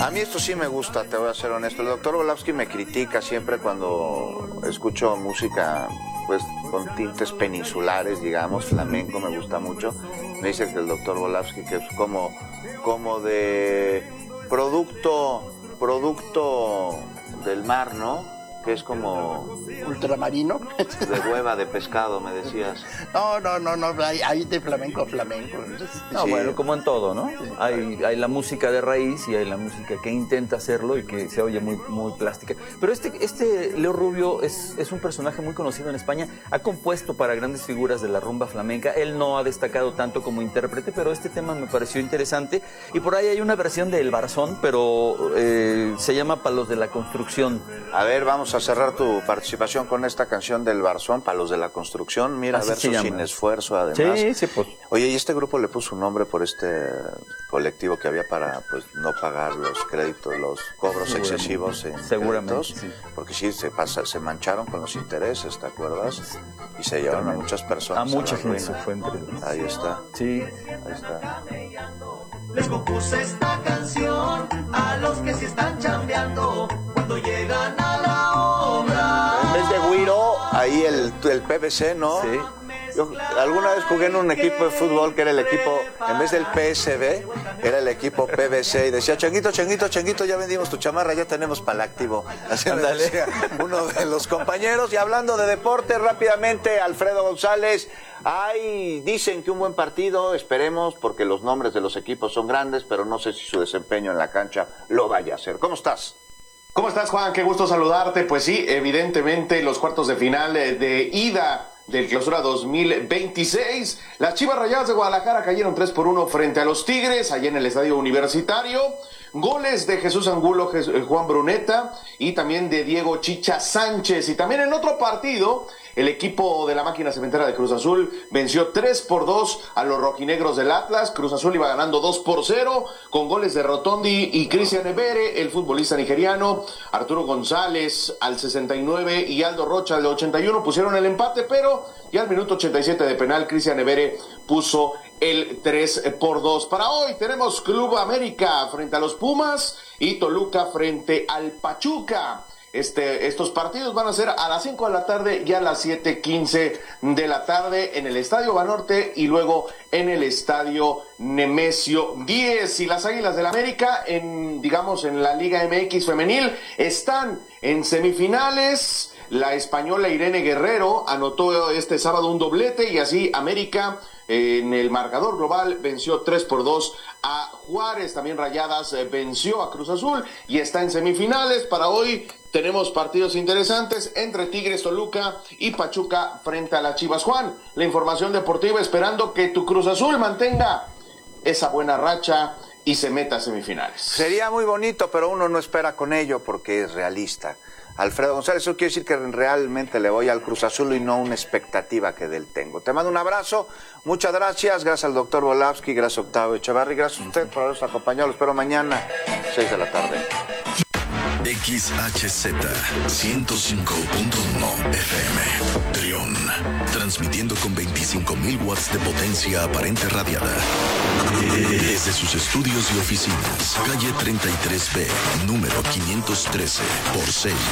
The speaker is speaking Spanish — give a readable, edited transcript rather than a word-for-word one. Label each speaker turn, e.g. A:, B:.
A: A mí esto sí me gusta, te voy a ser honesto. El doctor Volavsky me critica siempre cuando escucho música pues con tintes peninsulares, digamos, flamenco me gusta mucho. Me dice que el doctor Volavsky que es como de producto del mar, ¿no? Que es como
B: ultramarino.
A: De hueva de pescado, me decías.
B: No, hay de flamenco a flamenco.
C: No, sí. Bueno, como en todo, ¿no? Sí, hay la música de raíz y hay la música que intenta hacerlo y que se oye muy, muy plástica. Pero este Leo Rubio es un personaje muy conocido en España. Ha compuesto para grandes figuras de la rumba flamenca. Él no ha destacado tanto como intérprete, pero este tema me pareció interesante. Y por ahí hay una versión de El Barzón, pero se llama Palos de la Construcción.
A: A ver, vamos a cerrar tu participación con esta canción del Barzón, Palos de la Construcción. Mira, verso sin esfuerzo, además.
C: Sí, pues.
A: Oye, y este grupo le puso un nombre por este colectivo que había para pues no pagar los créditos, los cobros excesivos en créditos, sí. Porque sí, se mancharon con los intereses, ¿te acuerdas? Y se llevaron a muchas personas.
C: A mucha gente se fue entre ellos.
A: Ahí está.
C: Sí.
A: Ahí está.
D: Les compuse esta canción a los que se están chambeando cuando llegan a la obra.
A: En vez de güiro, ahí el PVC, ¿no?
C: Sí.
A: Yo alguna vez jugué en un equipo de fútbol que era el equipo, en vez del PSV, era el equipo PVC y decía, Changuito, ya vendimos tu chamarra, ya tenemos para el activo. Así me decía uno de los compañeros. Y hablando de deporte, rápidamente, Alfredo González, dicen que un buen partido, esperemos, porque los nombres de los equipos son grandes, pero no sé si su desempeño en la cancha lo vaya a hacer. ¿Cómo estás?
E: ¿Cómo estás, Juan? Qué gusto saludarte. Pues sí, evidentemente los cuartos de final de ida del Clausura 2026. Las Chivas Rayadas de Guadalajara cayeron 3-1 frente a los Tigres, allá en el Estadio Universitario. Goles de Jesús Angulo, Juan Bruneta y también de Diego Chicha Sánchez. Y también en otro partido, el equipo de la máquina cementera de Cruz Azul venció 3-2 a los rojinegros del Atlas. Cruz Azul iba ganando 2-0 con goles de Rotondi y Cristian Ebere, el futbolista nigeriano. Arturo González al 69 y Aldo Rocha al 81 pusieron el empate, pero ya al minuto 87 de penal, Cristian Ebere puso el 3-2. Para hoy tenemos Club América frente a los Pumas y Toluca frente al Pachuca. Estos partidos van a ser a las 5 de la tarde y a las 7:15 de la tarde en el Estadio Banorte y luego en el Estadio Nemesio 10. Y las Águilas del la América en la Liga MX femenil están en semifinales. La española Irene Guerrero anotó este sábado un doblete y así América en el marcador global venció 3-2 a Juárez. También Rayadas venció a Cruz Azul y está en semifinales. Para hoy tenemos partidos interesantes entre Tigres, Toluca y Pachuca frente a las Chivas. Juan, la información deportiva esperando que tu Cruz Azul mantenga esa buena racha y se meta a semifinales.
A: Sería muy bonito, pero uno no espera con ello porque es realista. Alfredo González, eso quiere decir que realmente le voy al Cruz Azul y no una expectativa que de él tengo. Te mando un abrazo, muchas gracias al doctor Volavsky, gracias a Octavio Echevarri, gracias a usted por habernos acompañado, lo espero mañana, 6 de la tarde.
F: XHZ 105.1 FM, Trión, transmitiendo con 25,000 watts de potencia aparente radiada. Desde sus estudios y oficinas, calle 33B, número 513, por 6.